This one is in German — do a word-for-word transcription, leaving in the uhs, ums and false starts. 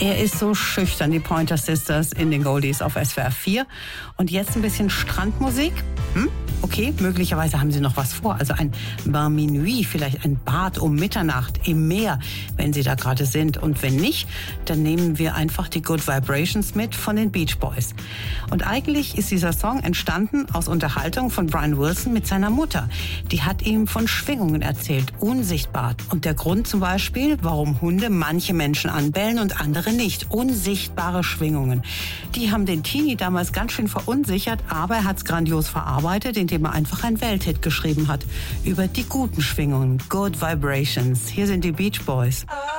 Er ist so schüchtern, die Pointer Sisters in den Goldies auf S W R vier. Und jetzt ein bisschen Strandmusik. Hm? Okay, möglicherweise haben Sie noch was vor. Also ein Bain Minuit, vielleicht ein Bad um Mitternacht im Meer, wenn Sie da gerade sind. Und wenn nicht, dann nehmen wir einfach die Good Vibrations mit von den Beach Boys. Und eigentlich ist dieser Song entstanden aus Unterhaltung von Brian Wilson mit seiner Mutter. Die hat ihm von Schwingungen erzählt, unsichtbar. Und der Grund zum Beispiel, warum Hunde manche Menschen anbellen und andere nicht. Unsichtbare Schwingungen. Die haben den Teenie damals ganz schön verunsichert, aber er hat es grandios verarbeitet, indem er einfach einen Welthit geschrieben hat über die guten Schwingungen, Good Vibrations. Hier sind die Beach Boys.